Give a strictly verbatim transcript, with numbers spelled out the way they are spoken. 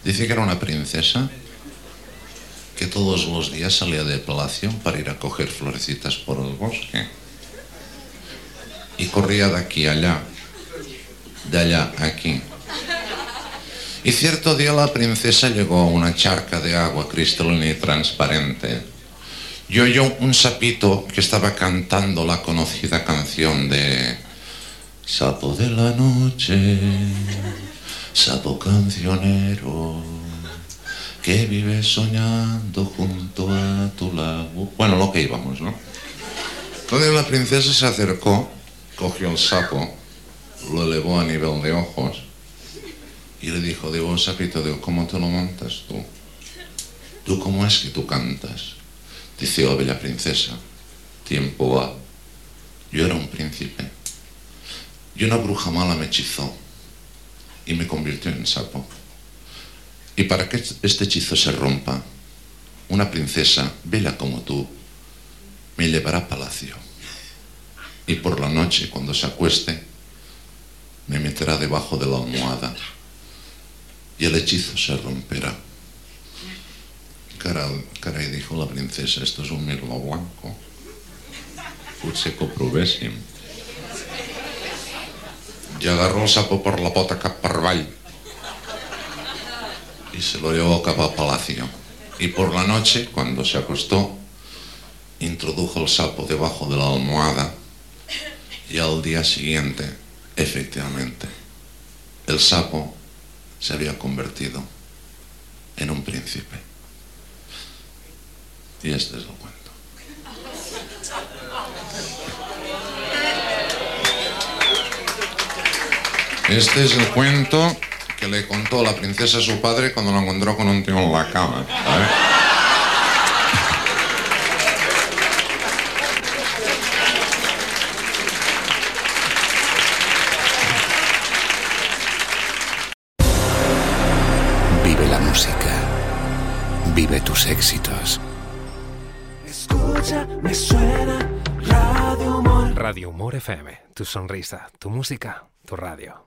Dice que era una princesa que todos los días salía de palacio para ir a coger florecitas por el bosque. Y corría de aquí a allá, de allá a aquí. Y cierto día la princesa llegó a una charca de agua cristalina y transparente. Y oyó un sapito que estaba cantando la conocida canción de Sapo de la noche, sapo cancionero, que vive soñando junto a tu lago. Bueno, lo que íbamos, ¿no? Entonces la princesa se acercó, cogió el sapo, lo elevó a nivel de ojos y le dijo, digo, sapito, digo, ¿cómo te lo montas tú? ¿Tú cómo es que tú cantas? Dice, oh, bella princesa, tiempo va. Yo era un príncipe y una bruja mala me hechizó y me convirtió en sapo. Y para que este hechizo se rompa, una princesa bella como tú me llevará a palacio. Y por la noche, cuando se acueste, me meterá debajo de la almohada y el hechizo se romperá. Caray, caray, dijo la princesa, esto es un mirlo blanco. Potser que ho provéssim. Y agarró el sapo por la pota cap per avall y se lo llevó cap al palacio. Y por la noche, cuando se acostó, introdujo el sapo debajo de la almohada y al día siguiente, efectivamente, el sapo se había convertido en un príncipe. Y este es el cuento. Este es el cuento que le contó la princesa a su padre cuando lo encontró con un tío en la cama, ¿sabes? Vive la música. Vive tus éxitos. Escucha, me suena Radio Humor. Radio Humor F M. Tu sonrisa, tu música, tu radio.